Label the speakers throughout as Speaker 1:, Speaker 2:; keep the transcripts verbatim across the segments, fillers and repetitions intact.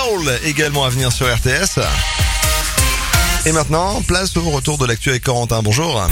Speaker 1: Soul également à venir sur R T S. Et maintenant, place au retour de l'actu avec Corentin. Bonjour.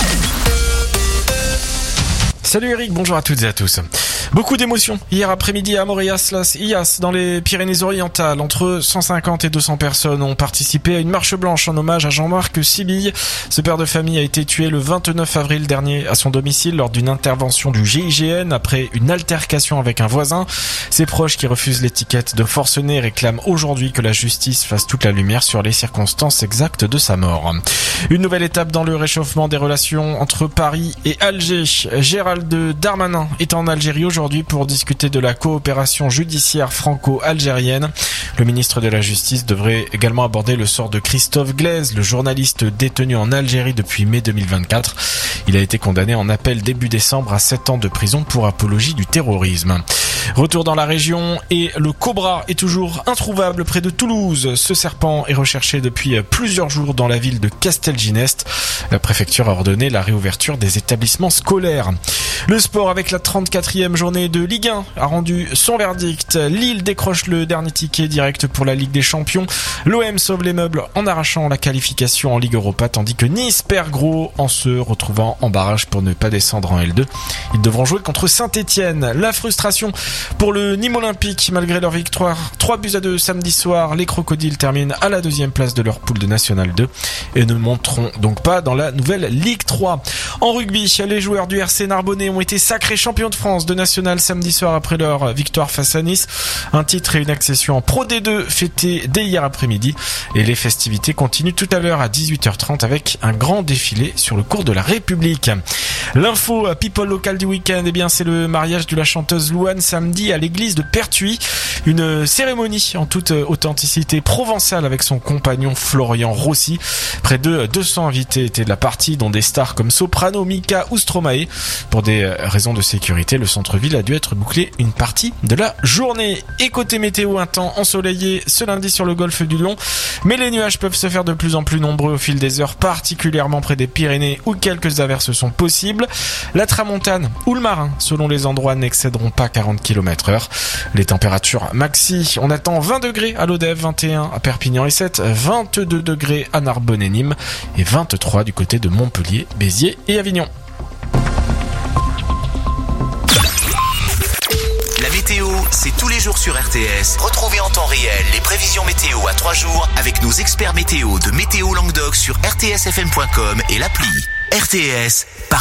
Speaker 2: Salut Eric, bonjour à toutes et à tous. Beaucoup d'émotions hier après-midi à Morias-las-Illas dans les Pyrénées-Orientales. Entre cent cinquante et deux cents personnes ont participé à une marche blanche en hommage à Jean-Marc Sibille. Ce père de famille a été tué le vingt-neuf avril dernier à son domicile lors d'une intervention du G I G N après une altercation avec un voisin. Ses proches qui refusent l'étiquette de forcené réclament aujourd'hui que la justice fasse toute la lumière sur les circonstances exactes de sa mort. Une nouvelle étape dans le réchauffement des relations entre Paris et Alger. Gérald Darmanin est en Algérie aujourd'hui pour discuter de la coopération judiciaire franco-algérienne. Le ministre de la Justice devrait également aborder le sort de Christophe Glaise, le journaliste détenu en Algérie depuis mai deux mille vingt-quatre. Il a été condamné en appel début décembre à sept ans de prison pour apologie du terrorisme. Retour dans la région et le cobra est toujours introuvable près de Toulouse. Ce serpent est recherché depuis plusieurs jours dans la ville de Castelginest. La préfecture a ordonné la réouverture des établissements scolaires. Le sport avec la trente-quatrième journée de Ligue un a rendu son verdict. Lille décroche le dernier ticket direct pour la Ligue des Champions. L'O M sauve les meubles en arrachant la qualification en Ligue Europa, tandis que Nice perd gros en se retrouvant en barrage pour ne pas descendre en L deux. Ils devront jouer contre Saint-Etienne. La frustration pour le Nîmes Olympique malgré leur victoire. trois buts à deux samedi soir. Les Crocodiles terminent à la deuxième place de leur poule de National deux et ne monteront donc pas dans la nouvelle Ligue trois. En rugby, les joueurs du R C Narbonnais ont été sacrés champions de France de National samedi soir après leur victoire face à Nice. Un titre et une accession en Pro D deux fêtés dès hier après-midi. Et les festivités continuent tout à l'heure à dix-huit heures trente avec un grand défilé sur le cours de la République. L'info people locale du week-end, eh bien c'est le mariage de la chanteuse Louane samedi à l'église de Pertuis. Une cérémonie en toute authenticité provençale avec son compagnon Florian Rossi. Près de deux cents invités étaient de la partie, dont des stars comme Soprano, Mika ou Stromae. Pour des raisons de sécurité, le centre-ville a dû être bouclé une partie de la journée. Et côté météo, un temps ensoleillé ce lundi sur le golfe du Lion. Mais les nuages peuvent se faire de plus en plus nombreux au fil des heures, particulièrement près des Pyrénées où quelques averses sont possibles. La tramontane ou le marin, selon les endroits, n'excéderont pas quarante kilomètres heure. Les températures maxi, on attend vingt degrés à Lodève, vingt et un à Perpignan et sept, vingt-deux degrés à Narbonne et Nîmes et vingt-trois du côté de Montpellier, Béziers et Avignon.
Speaker 3: La météo, c'est tous les jours sur R T S. Retrouvez en temps réel les prévisions météo à trois jours avec nos experts météo de Météo Languedoc sur r t s f m point com et l'appli. R T S, par